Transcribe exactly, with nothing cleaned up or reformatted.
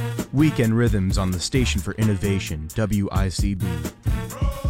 Weekend Rhythms on the Station for Innovation, W I C B.